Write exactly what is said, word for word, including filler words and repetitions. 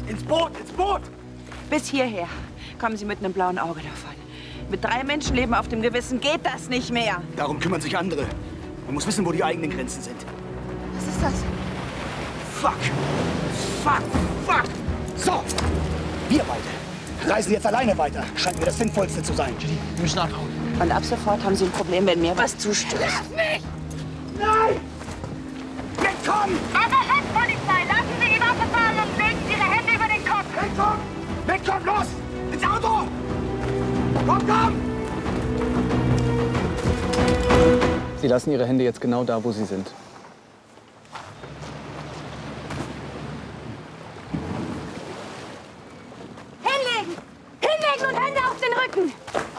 Ins Boot, ins Boot! Bis hierher kommen Sie mit einem blauen Auge davon. Mit drei Menschenleben auf dem Gewissen geht das nicht mehr. Darum kümmern sich andere. Man muss wissen, wo die eigenen Grenzen sind. Was ist das? Fuck! Fuck! Fuck! So! Wir beide reisen jetzt alleine weiter. Scheint mir das Sinnvollste zu sein. Judy, wir müssen abhauen. Und ab sofort haben Sie ein Problem, wenn mir was zustößt. Lass mich! Nein! Wegkommen! Aber Polizei, lassen Sie die Waffe fallen und legen Sie Ihre Hände über den Kopf. Wegkommen! Wegkommen, los! Ins Auto! Komm, komm! Sie lassen Ihre Hände jetzt genau da, wo sie sind. Hinlegen! Hinlegen und Hände auf den Rücken!